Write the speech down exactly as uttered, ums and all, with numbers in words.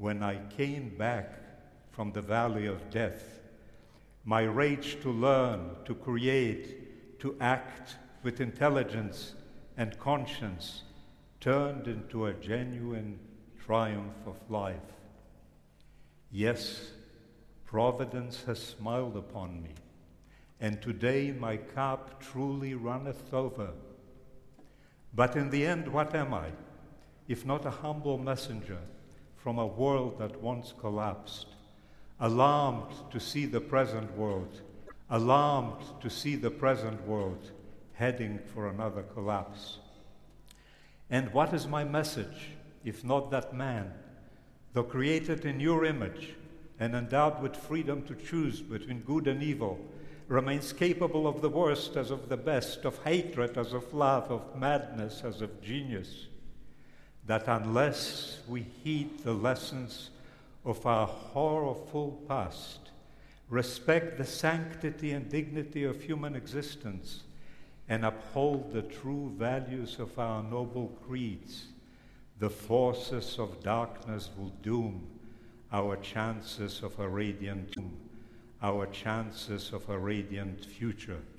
when I came back from the valley of death, my rage to learn, to create, to act with intelligence and conscience turned into a genuine triumph of life. Yes, Providence has smiled upon me, and today my cup truly runneth over. But in the end, what am I, if not a humble messenger from a world that once collapsed, alarmed to see the present world, alarmed to see the present world heading for another collapse? And what is my message, if not that man, though created in your image and endowed with freedom to choose between good and evil, remains capable of the worst as of the best, of hatred as of love, of madness as of genius, that unless we heed the lessons of our horrorful past, respect the sanctity and dignity of human existence, and uphold the true values of our noble creeds, the forces of darkness will doom our chances of a radiant, our chances of a radiant future.